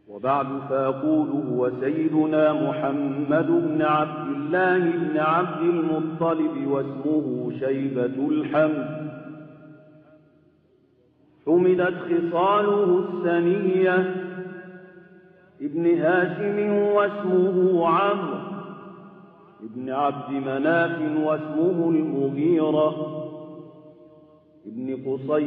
وبعد فأقول هو سيدنا محمد بن عبد الله بن عبد المطلب واسمه شيبة الحمد. حمدت خصاله السنية ابن هاشم واسمه عمرو ابن عبد مناف واسمه المغيرة ابن قصي